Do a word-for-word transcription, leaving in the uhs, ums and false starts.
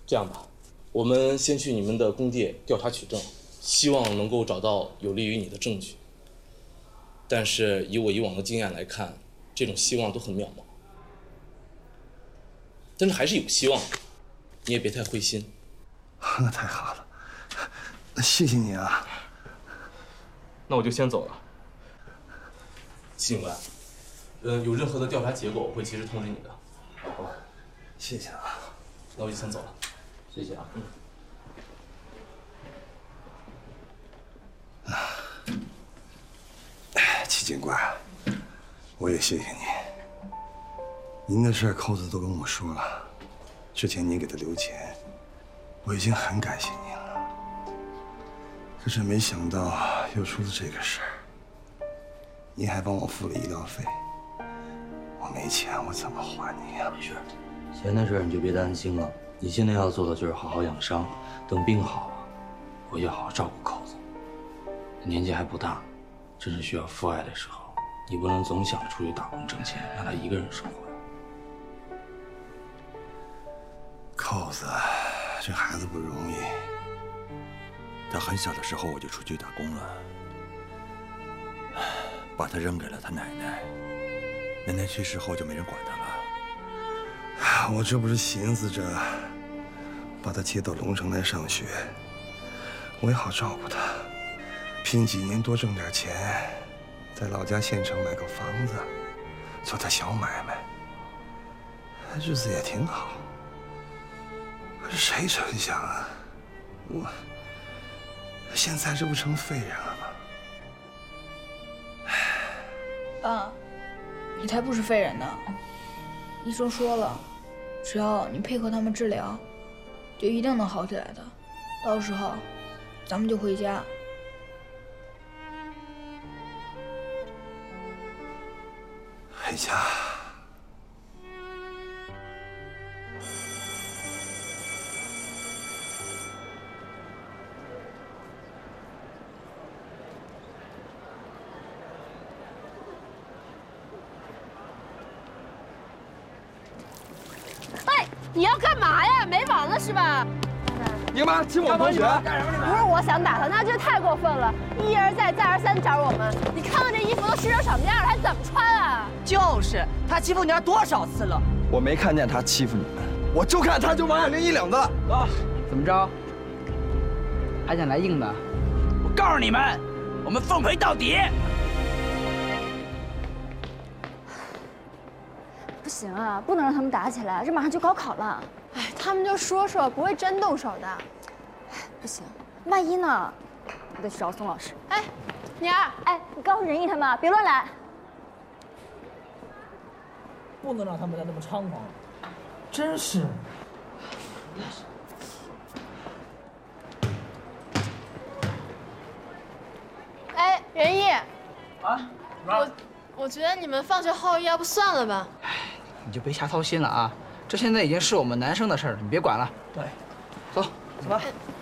这样吧，我们先去你们的工地调查取证，希望能够找到有利于你的证据。但是以我以往的经验来看，这种希望都很渺茫。但是还是有希望的，你也别太灰心。 那太好了，谢谢你啊。 那我就先走了。警官，嗯，有任何的调查结果，我会及时通知你的。好吧， 谢谢啊。 那我就先走了。 谢谢啊。 嗯。哎，齐警官，我也谢谢你。您的事儿，扣子都跟我说了。之前您给他留钱，我已经很感谢您了。可是没想到又出了这个事儿。您还帮我付了医疗费，我没钱，我怎么还你呀？ 没事，钱的事你就别担心了。你现在要做的就是好好养伤，等病好了，回去好好照顾扣子。年纪还不大，真是需要父爱的时候，你不能总想着出去打工挣钱，让他一个人生活。 扣子，这孩子不容易。 他很小的时候我就出去打工了，把他扔给了他奶奶。奶奶去世后就没人管他了。我这不是寻思着把他接到龙城来上学，我也好照顾他，拼几年多挣点钱，在老家县城买个房子，做点小买卖，日子也挺好。可是谁成想啊，我现在这不成废人了吗？ 爸，你才不是废人呢。医生说了，只要你配合他们治疗，就一定能好起来的。到时候，咱们就回家。 回家。 你要干嘛呀？没完了是吧？ 你干嘛亲我同学？ 不是我想打他，那这太过分了，一而再再而三找我们。你看看这衣服都湿成什么样了，还怎么穿啊？ 就是他欺负你多少次了？ 我没看见他欺负你们，我就看他就王小玲一领子。 走，怎么着？还想来硬的？我告诉你们，我们奉陪到底。 不行啊，不能让他们打起来，这马上就高考了。 哎，他们就说说，不会真动手的。 哎，不行，万一呢？我得去找宋老师。 哎，妮儿， 哎，你告诉仁义他们别乱来。 不能让他们再那么猖狂，真是。 哎，仁义。 啊？ 我我觉得你们放学后要不算了吧。 哎，你就别瞎操心了啊！这现在已经是我们男生的事了，你别管了。对，走，走吧。